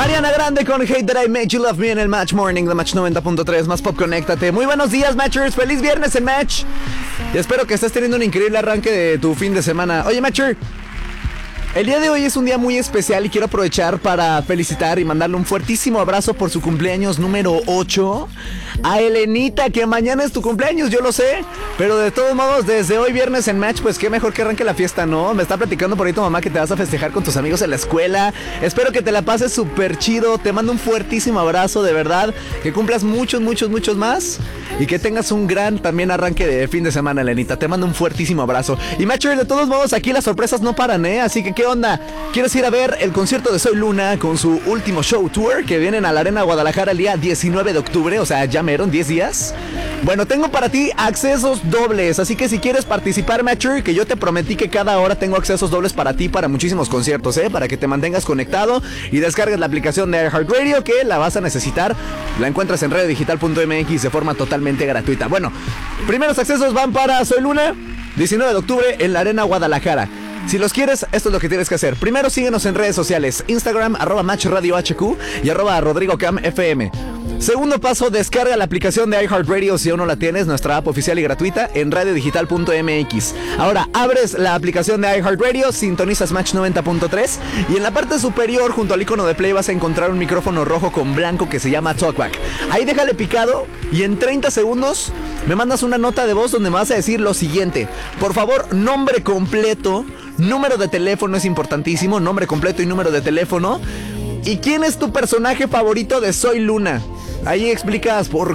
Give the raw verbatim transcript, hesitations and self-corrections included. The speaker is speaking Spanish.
Ariana Grande con Hate That I Made You Love Me en el Match Morning de Match noventa punto tres, más pop, conéctate. Muy buenos días, Matchers, feliz viernes en Match. Y espero que estés teniendo un increíble arranque de tu fin de semana. Oye, Matcher, el día de hoy es un día muy especial y quiero aprovechar para felicitar y mandarle un fuertísimo abrazo por su cumpleaños número ocho a Elenita, que mañana es tu cumpleaños, yo lo sé, pero de todos modos, desde hoy viernes en Match, pues qué mejor que arranque la fiesta, ¿no? Me está platicando por ahí tu mamá que te vas a festejar con tus amigos en la escuela. Espero que te la pases súper chido, te mando un fuertísimo abrazo, de verdad, que cumplas muchos, muchos, muchos más y que tengas un gran también arranque de fin de semana, Elenita. Te mando un fuertísimo abrazo. Y Matcher, de todos modos, aquí las sorpresas no paran, ¿eh? Así que, ¿qué onda? ¿Quieres ir a ver el concierto de Soy Luna con su último show tour que vienen a la Arena Guadalajara el día diecinueve de octubre? O sea, ya meron diez días. Bueno, tengo para ti accesos dobles, así que si quieres participar, Matcher, que yo te prometí que cada hora tengo accesos dobles para ti para muchísimos conciertos, ¿eh? Para que te mantengas conectado y descargues la aplicación de iHeartRadio, que la vas a necesitar. La encuentras en radio digital punto m x de forma totalmente gratuita. Bueno, primeros accesos van para Soy Luna, diecinueve de octubre en la Arena Guadalajara. Si los quieres, esto es lo que tienes que hacer. Primero, síguenos en redes sociales: Instagram, arroba Match Radio H Q y arroba Rodrigo Cam F M. Segundo paso, descarga la aplicación de iHeartRadio si aún no la tienes, nuestra app oficial y gratuita en radio digital punto m x. Ahora, abres la aplicación de iHeartRadio, sintonizas Match noventa punto tres y en la parte superior, junto al icono de play, vas a encontrar un micrófono rojo con blanco que se llama Talkback. Ahí déjale picado y en treinta segundos me mandas una nota de voz donde me vas a decir lo siguiente. Por favor, nombre completo, número de teléfono es importantísimo, nombre completo y número de teléfono. ¿Y quién es tu personaje favorito de Soy Luna? Ahí explicas por